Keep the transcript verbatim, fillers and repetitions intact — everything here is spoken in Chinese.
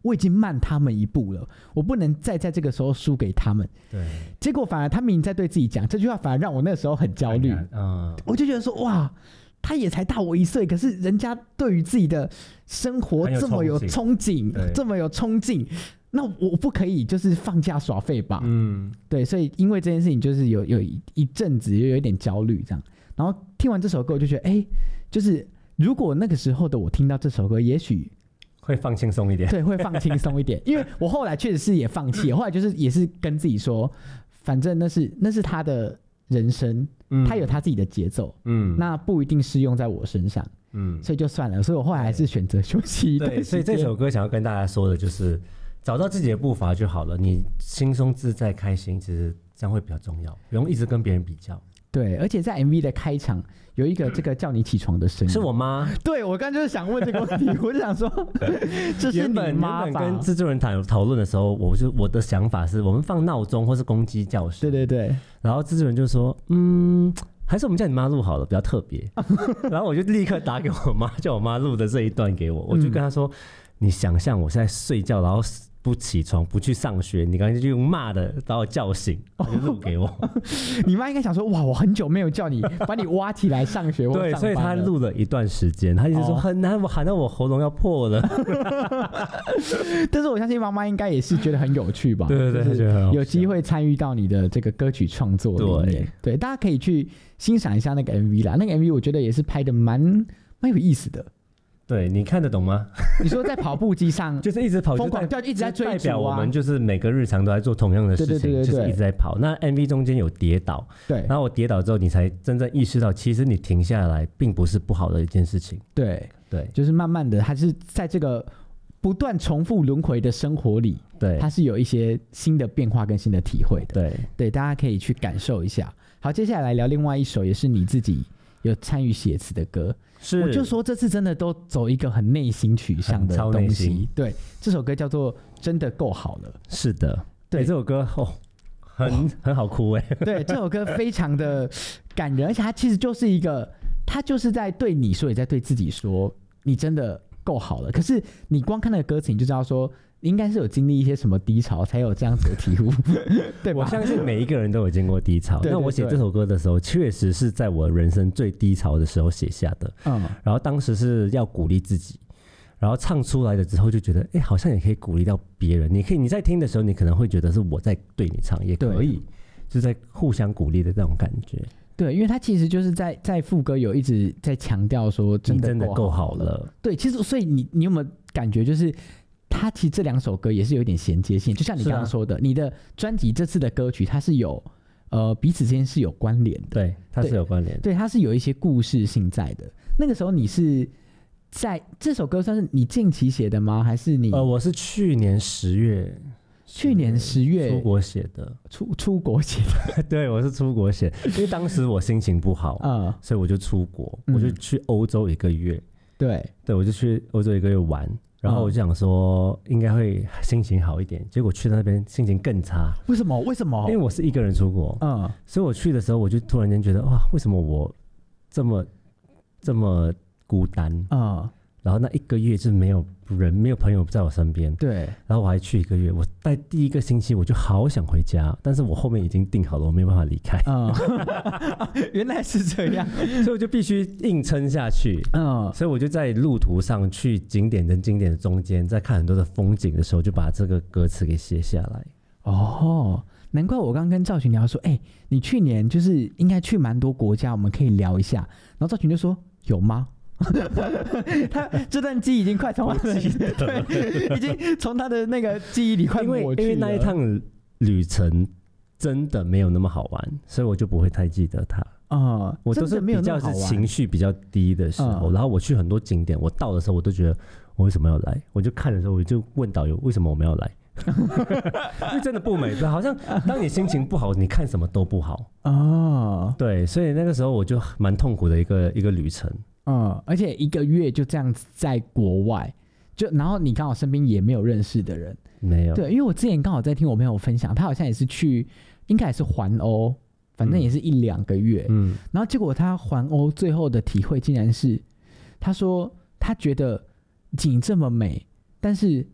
我已经慢他们一步了，我不能再在这个时候输给他们。 对， 结果反而他明明在对自己讲这句话，反而让我那个时候很焦虑。嗯，我就觉得说，哇，他也才大我一岁，可是人家对于自己的生活这么有憧憬，这么有冲劲，那我不可以就是放假耍废吧？嗯，对，所以因为这件事情，就是有有一阵子有一点焦虑这样。然后听完这首歌，我就觉得，哎，就是如果那个时候的我听到这首歌，也许会放轻松一点。 对，会放轻松一点。因为我后来确实是也放弃，后来就是也是跟自己说，反正那是那是他的人生，嗯、他有他自己的节奏，嗯，那不一定适用在我身上，嗯，所以就算了。所以我后来还是选择休息一段时间。 对，所以这首歌想要跟大家说的就是，找到自己的步伐就好了，你轻松自在开心，其实这样会比较重要，不用一直跟别人比较。 对，而且在 M V 的开场有一个这个叫你起床的声音， 是我妈。 对，我刚刚就是想问这个问题，我就想说，这是你妈吧？ 原本跟制作人讨讨论的时候，我就我的想法是我们放闹钟或是公鸡叫声。 对对对。 然后制作人就说，嗯，还是我们叫你妈录好了，比较特别。然后我就立刻打给我妈，叫我妈录的这一段给我，我就跟她说，嗯、你想象我现在睡觉，然后不起床不去上学，你刚才就用骂的把我叫醒，就录给我。 你妈应该想说，哇，我很久没有叫你把你挖起来上学或上班了。 对，所以她录了一段时间，她一直说很难，我喊到我喉咙要破了。 但是我相信妈妈应该也是觉得很有趣吧？ 对对对，觉得很好笑， 有机会参与到你的这个歌曲创作里面。对，对，大家可以去欣赏一下那个 M V 啦。那个 M V 我觉得也是拍的蛮蛮有意思的。 对，你看得懂吗？ 你说在跑步机上就是一直跑， 疯狂掉，一直在追逐啊， 代表我们就是每个日常都在做同样的事情，对对对对对，就是一直在跑。那 M V 中间有跌倒，对，然后我跌倒之后，你才真正意识到，其实你停下来并不是不好的一件事情。 对对， 就是慢慢的，它是在这个不断重复轮回的生活里，对，它是有一些新的变化跟新的体会的。对对，大家可以去感受一下。好，接下来聊另外一首，也是你自己有参与写词的歌。是，我就说这次真的都走一个很内心取向的东西。对，这首歌叫做《真的够好了》。 是的，对、欸、这首歌哦，很、哦、很好哭哎。 对，这首歌非常的感人，而且它其实就是一个，它就是在对你说，也在对自己说，你真的够好了。可是你光看那个歌词，你就知道说，应该是有经历一些什么低潮，才有这样子的体悟，对吧？ 我相信每一个人都有经过低潮。那我写这首歌的时候，确实是在我人生最低潮的时候写下的。嗯，然后当时是要鼓励自己，然后唱出来了之后就觉得，哎，好像也可以鼓励到别人。你可以你在听的时候，你可能会觉得是我在对你唱，也可以，就是在互相鼓励的这种感觉。 对，因为他其实就是在在副歌有一直在强调说，真的够好了。好了对，其实所以你你有没有感觉就是？他其实这两首歌也是有一点衔接性，就像你刚刚说的，啊、你的专辑这次的歌曲它是有呃彼此之间是有关联的， 对，它是有关联的， 对，它是有一些故事性在的。那个时候你是在这首歌算是你近期写的吗？还是你？ 呃，我是去年十月， 去年十月出国写的， 出出国写的， 对，我是出国写，因为当时我心情不好，嗯，所以我就出国，我就去欧洲一个月， 对， 对，我就去欧洲一个月玩。然后我就想说应该会心情好一点，结果去到那边心情更差。 为什么？为什么？ 因为我是一个人出国，嗯，所以我去的时候我就突然间觉得哇，为什么我这么这么孤单？嗯，然后那一个月就是没有人、没有朋友在我身边，对。然后我还去一个月，我在第一个星期我就好想回家，但是我后面已经订好了，我没有办法离开。嗯， 原来是这样， 所以我就必须硬撑下去。嗯，所以我就在路途上去景点跟景点的中间，在看很多的风景的时候，就把这个歌词给写下来。 哦，难怪我刚刚跟赵群聊说，哎、欸，你去年就是应该去蛮多国家，我们可以聊一下。然后赵群就说，有吗？他这段记忆已经快从他的对，已经从他的那个记忆里快抹去了。 因为那一趟旅程真的没有那么好玩，所以我就不会太记得它。啊、嗯，我都是比较是情绪比较低的时候，嗯、然后我去很多景点，我到的时候我都觉得我为什么要来？我就看的时候我就问导游为什么我们要来？因为真的不美，好像当你心情不好，你看什么都不好哦。对，所以那个时候我就蛮痛苦的一个一个旅程。 嗯，而且一个月就这样子在国外，就然后你刚好身边也没有认识的人， 没有。 对，因为我之前刚好在听我朋友分享，他好像也是去，应该也是环欧，反正也是一两个月，嗯，然后结果他环欧最后的体会竟然是，他说他觉得景这么美，但是